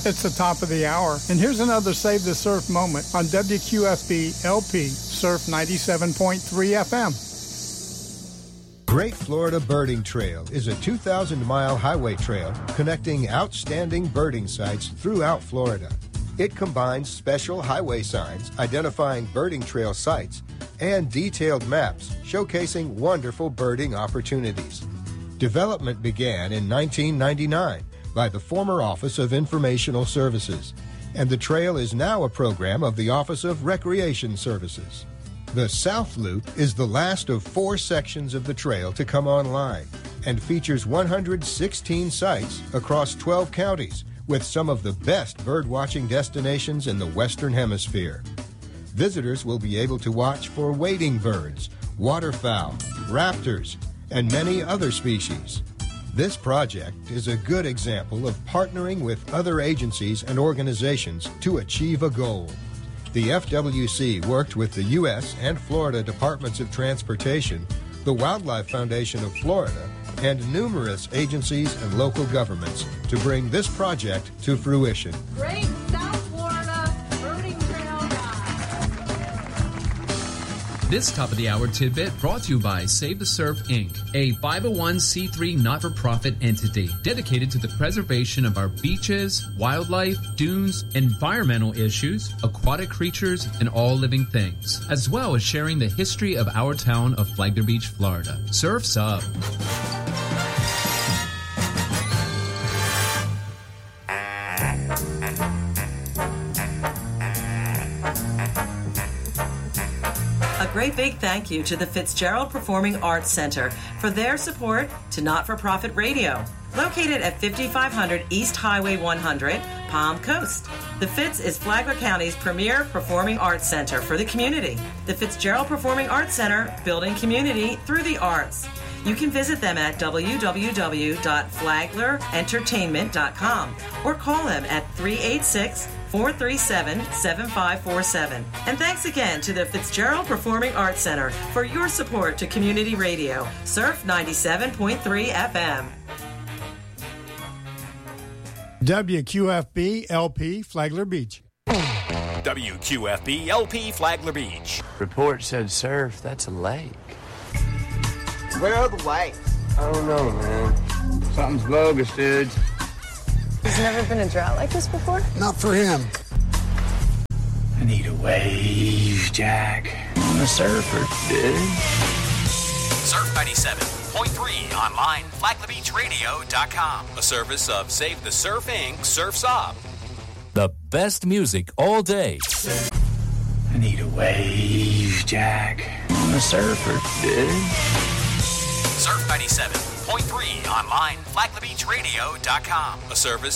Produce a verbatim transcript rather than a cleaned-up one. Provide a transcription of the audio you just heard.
It's the top of the hour, and here's another Save the Surf moment on W Q F B L P Surf ninety-seven point three F M. Great Florida Birding Trail is a two thousand mile highway trail connecting outstanding birding sites throughout Florida. It combines special highway signs identifying birding trail sites and detailed maps showcasing wonderful birding opportunities. Development began in nineteen ninety-nine by the former Office of Informational Services, and the trail is now a program of the Office of Recreation Services. The South Loop is the last of four sections of the trail to come online and features one hundred sixteen sites across twelve counties with some of the best birdwatching destinations in the Western Hemisphere. Visitors will be able to watch for wading birds, waterfowl, raptors, and many other species. This project is a good example of partnering with other agencies and organizations to achieve a goal. The F W C worked with the U S and Florida Departments of Transportation, the Wildlife Foundation of Florida, and numerous agencies and local governments to bring this project to fruition. Great South Florida Birding Trail Guide. This top of the hour tidbit brought to you by Save the Surf Incorporated, a five oh one c three not-for-profit entity dedicated to the preservation of our beaches, wildlife, dunes, environmental issues, aquatic creatures, and all living things, as well as sharing the history of our town of Flagler Beach, Florida. Surf's up. A great big thank you to the Fitzgerald Performing Arts Center for their support to Not-for-Profit Radio, located at fifty-five hundred East Highway one hundred, Palm Coast. The Fitz is Flagler County's premier performing arts center for the community. The Fitzgerald Performing Arts Center, building community through the arts. You can visit them at w w w dot flagler entertainment dot com or call them at three eight six, four three seven, seven five four seven. And thanks again to the Fitzgerald Performing Arts Center for your support to community radio, Surf ninety-seven point three F M. W Q F B L P Flagler Beach. W Q F B L P Flagler Beach. Report said surf, that's a lake. Where are the waves? I don't know, man. Something's bogus, dude. There's never been a drought like this before? Not for him. I need a wave, Jack. I'm a surfer, dude. Surf ninety-seven point three online, flagler beach radio dot com. A service of Save the Surf Incorporated. Surf's Up. The best music all day. I need a wave, Jack. I'm a surfer, dude. Surf ninety-seven point three online, flagler beach radio dot com. A service